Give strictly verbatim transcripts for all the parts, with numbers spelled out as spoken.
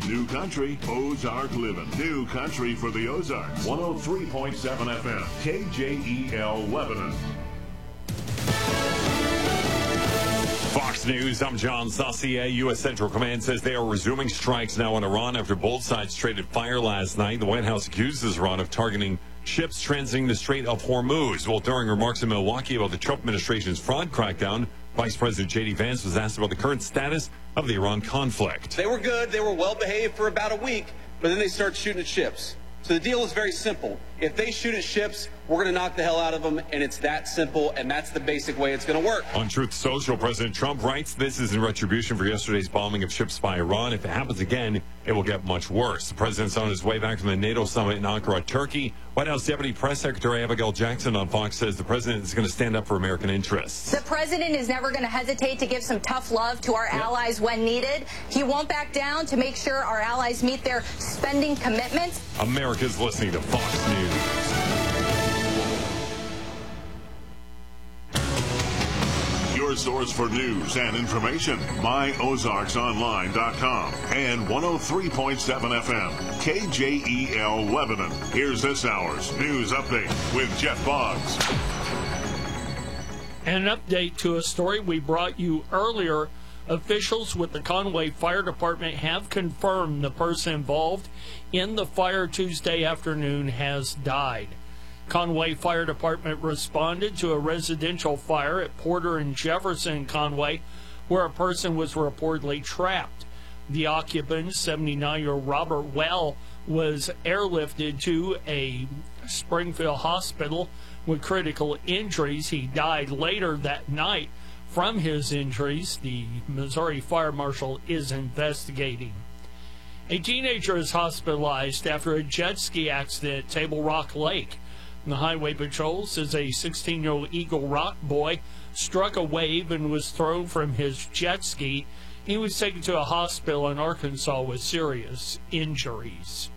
New Country, Ozark Living. New Country for the Ozarks. one oh three point seven F M, K J E L Lebanon. Fox News, I'm John Saucier. U S. Central Command says they are resuming strikes now in Iran after both sides traded fire last night. The White House accuses Iran of targeting ships transiting the Strait of Hormuz. Well, during remarks in Milwaukee about the Trump administration's fraud crackdown, Vice President J D. Vance was asked about the current status of the Iran conflict. They were good. They were well behaved for about a week, but then they started shooting at ships. So the deal is very simple. If they shoot at ships, we're going to knock the hell out of them, and it's that simple, and that's the basic way it's going to work. On Truth Social, President Trump writes, this is in retribution for yesterday's bombing of ships by Iran. If it happens again, it will get much worse. The president's on his way back from the NATO summit in Ankara, Turkey. White House Deputy Press Secretary Abigail Jackson on Fox says the president is going to stand up for American interests. The president is never going to hesitate to give some tough love to our yep. allies when needed. He won't back down to make sure our allies meet their spending commitments. America's listening to Fox News. Your source for news and information, my ozarks online dot com and one oh three point seven F M, K J E L Lebanon. Here's this hour's news update with Jeff Boggs. And an update to a story we brought you earlier. Officials with the Conway Fire Department have confirmed the person involved in the fire Tuesday afternoon has died. Conway Fire Department responded to a residential fire at Porter and Jefferson Conway, where a person was reportedly trapped. The occupant, seventy-nine-year-old Robert Well, was airlifted to a Springfield hospital with critical injuries. He died later that night from his injuries. The Missouri Fire Marshal is investigating. A teenager is hospitalized after a jet ski accident at Table Rock Lake. The Highway Patrol says a sixteen-year-old Eagle Rock boy struck a wave and was thrown from his jet ski. He was taken to a hospital in Arkansas with serious injuries.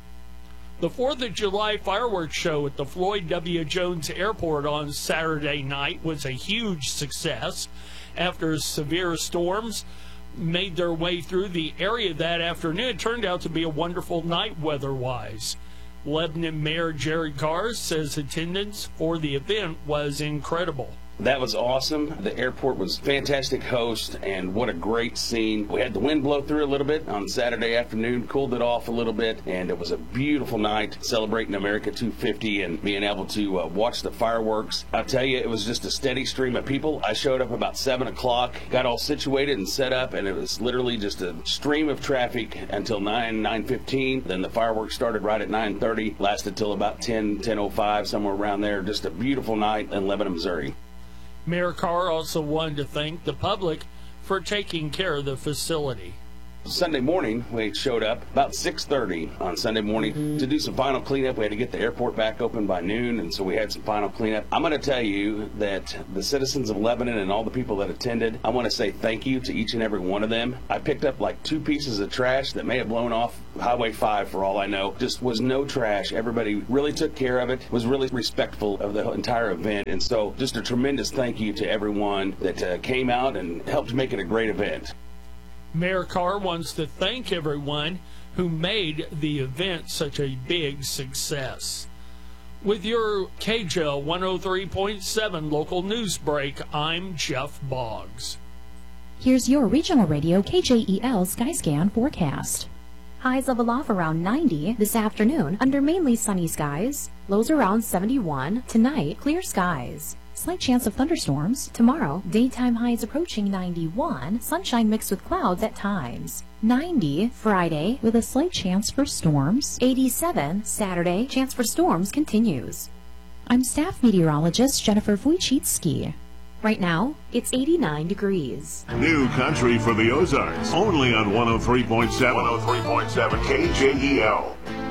The fourth of July fireworks show at the Floyd W. Jones Airport on Saturday night was a huge success after severe storms made their way through the area that afternoon. It turned out to be a wonderful night weather-wise. Lebanon Mayor Jerry Carr says attendance for the event was incredible. That was awesome. The airport was a fantastic host, and what a great scene. We had the wind blow through a little bit on Saturday afternoon, cooled it off a little bit, and it was a beautiful night celebrating America two fifty and being able to uh, watch the fireworks. I'll tell you, it was just a steady stream of people. I showed up about seven o'clock, got all situated and set up, and it was literally just a stream of traffic until nine, nine fifteen. Then the fireworks started right at nine thirty, lasted till about ten, ten oh five, somewhere around there. Just a beautiful night in Lebanon, Missouri. Mayor Carr also wanted to thank the public for taking care of the facility. Sunday morning, we showed up about six thirty on Sunday morning mm-hmm. to do some final cleanup. We had to get the airport back open by noon, and so we had some final cleanup. I'm going to tell you that the citizens of Lebanon and all the people that attended, I want to say thank you to each and every one of them. I picked up like two pieces of trash that may have blown off Highway five for all I know. Just was no trash. Everybody really took care of it, was really respectful of the entire event, and so just a tremendous thank you to everyone that uh, came out and helped make it a great event. Mayor Carr wants to thank everyone who made the event such a big success. With your K J L one oh three point seven local news break, I'm Jeff Boggs. Here's your regional radio K J E L Skyscan forecast. Highs level off around ninety this afternoon under mainly sunny skies. Lows around seventy-one. Tonight, clear skies. Slight chance of thunderstorms. Tomorrow, daytime highs approaching ninety-one, sunshine mixed with clouds at times. ninety Friday with a slight chance for storms. eighty-seven Saturday, chance for storms continues. I'm staff meteorologist Jennifer Wojcicki. Right now, it's eighty-nine degrees. New Country for the Ozarks, only on one oh three point seven. one oh three point seven K J E L.